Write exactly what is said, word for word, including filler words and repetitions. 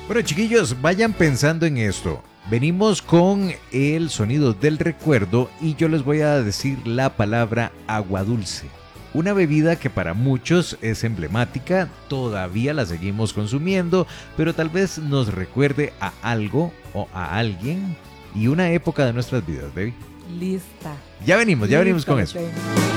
Bueno, chiquillos, vayan pensando en esto. Venimos con el sonido del recuerdo y yo les voy a decir la palabra agua dulce. Una bebida que para muchos es emblemática, todavía la seguimos consumiendo, pero tal vez nos recuerde a algo o a alguien y una época de nuestras vidas, baby. Lista. Ya venimos, ya venimos Lista, con eso. tengo.